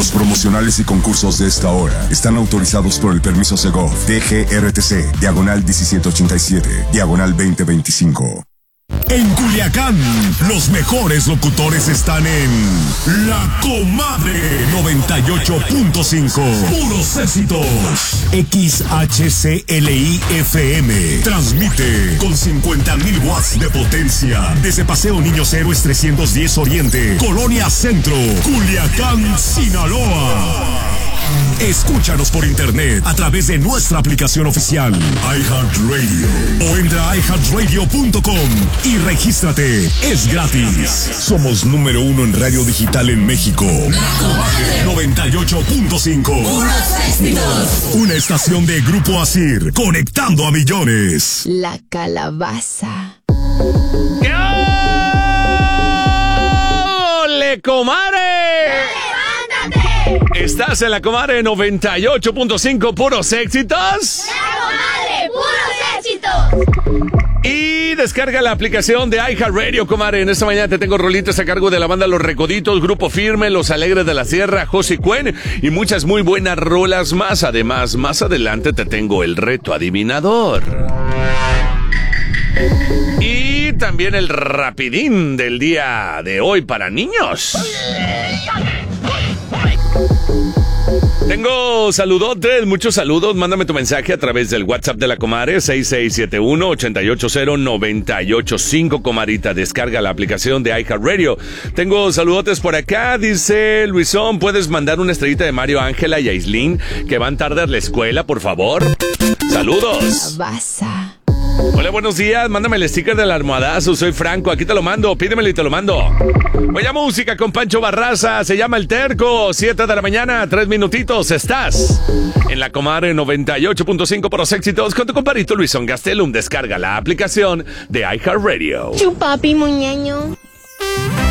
Los promocionales y concursos de esta hora están autorizados por el permiso Segov, DGRTC, diagonal 1787, diagonal 2025. En Culiacán, los mejores locutores están en La Comadre 98.5. Puros éxitos. XHCLI FM. Transmite con 50,000 watts de potencia. Desde Paseo Niños Héroes 310 Oriente, Colonia Centro, Culiacán, Sinaloa. Escúchanos por internet a través de nuestra aplicación oficial iHeartRadio o entra a iHeartRadio.com y regístrate. Es gratis. Somos número 1 en radio digital en México. La Comadre 98.5. Puros éxitos. Una estación de Grupo Asir, conectando a millones. La Calabaza. ¡Ole, comadre! ¿Estás en La Comadre 98.5 puros éxitos? ¡La Comadre, puros éxitos! Y descarga la aplicación de iHeartRadio, comadre. En esta mañana te tengo rolitas a cargo de la banda Los Recoditos, Grupo Firme, Los Alegres de la Sierra, José Cuen y muchas muy buenas rolas más. Además, más adelante te tengo el reto adivinador. Y también el rapidín del día de hoy para niños. Tengo saludotes, muchos saludos. Mándame tu mensaje a través del WhatsApp de La Comadre, 6671-880-985, comadita. Descarga la aplicación de iHeartRadio. Tengo saludotes por acá, dice Luisón. ¿Puedes mandar una estrellita de Mario, Ángela y Aislinn que van tarde a la escuela, por favor? Saludos. Calabaza. Hola, buenos días. Mándame el sticker del almohadazo. Soy Franco. Aquí te lo mando. Pídemelo y te lo mando. Voy a música con Pancho Barraza. Se llama El Terco. 7 de la mañana, 3 minutitos. Estás en La Comadre 98.5 por los éxitos con tu compadrito Luisón Gastelum. Descarga la aplicación de iHeartRadio. Chupapi muñeño.